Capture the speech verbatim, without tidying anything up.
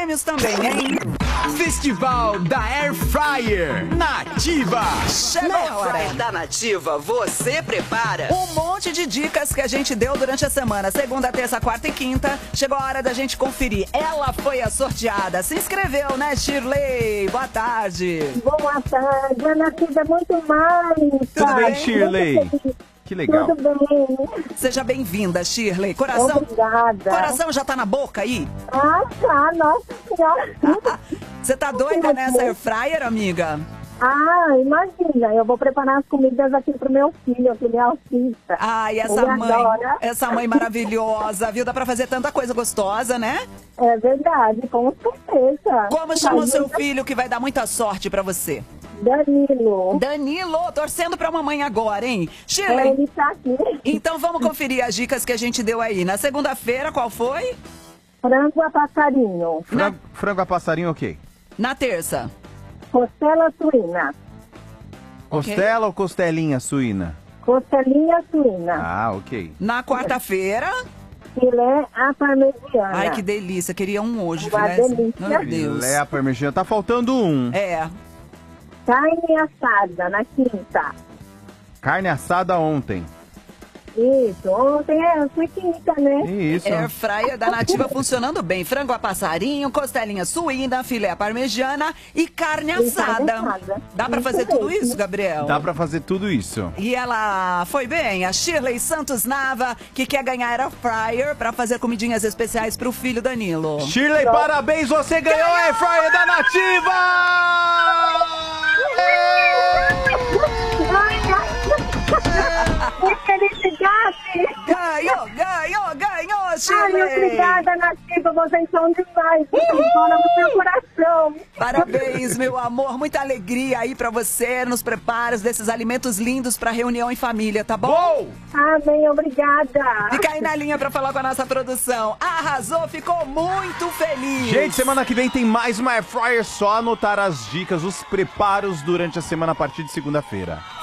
prêmios também, hein? Festival da Air Fryer Nativa. Chegou Na a Air hora. Fryer da Nativa, você prepara. Um monte de dicas que a gente deu durante a semana. Segunda, terça, quarta e quinta. Chegou a hora da gente conferir. Ela foi a sorteada. Se inscreveu, né, Shirley? Boa tarde. Boa tarde, Ana Cida, muito mais. Tudo bem, Muito Shirley? feliz. Que legal. Tudo bem. Seja bem-vinda, Shirley. Coração, Obrigada. coração já tá na boca aí? Ah, tá, nossa senhora. Você tá doida nessa Air Fryer, amiga? Ah, imagina, eu vou preparar as comidas aqui pro meu filho, que ele é autista. Ai, essa Ele mãe, adora. essa mãe maravilhosa, viu? Dá pra fazer tanta coisa gostosa, né? É verdade, com certeza. Como chama o seu Imagina. filho que vai dar muita sorte pra você? Danilo. Danilo, torcendo pra mamãe agora, hein? É, Shirley, ele tá aqui. então vamos conferir as dicas que a gente deu aí. Na segunda-feira, qual foi? Frango a passarinho. Frango, frango a passarinho, ok. Na terça. Costela suína. Costela ou costelinha suína? Costelinha suína. Ah, ok. Na quarta-feira. Filé à parmegiana. Ai, que delícia. Queria um hoje, Uma filé. delícia. Meu Deus. Filé à parmegiana. Tá faltando um. É. Carne assada na quinta. Carne assada ontem. Isso, ontem é, fui quinta, né? Isso. Air Fryer da Nativa funcionando bem. Frango a passarinho, costelinha suína, filé à parmegiana e carne E carne assada. assada. Dá pra Isso fazer tudo mesmo. isso, Gabriel? Dá pra fazer tudo isso. E ela foi bem, a Shirley Santos Nava, que quer ganhar Air Fryer pra fazer comidinhas especiais pro filho Danilo. Shirley, parabéns, você ganhou a Air Fryer da Nativa! Que felicidade! Ganhou, ganhou, ganhou, Ai, Shirley! obrigada, Nativa, vocês são demais! Vocês moram no meu coração! Parabéns, meu amor, muita alegria aí pra você nos preparos desses alimentos lindos pra reunião em família, tá bom? Gol! Amém, obrigada! Fica aí na linha pra falar com a nossa produção. Arrasou, ficou muito feliz. Gente, semana que vem tem mais uma Air Fryer, só anotar as dicas, os preparos durante a semana a partir de segunda-feira.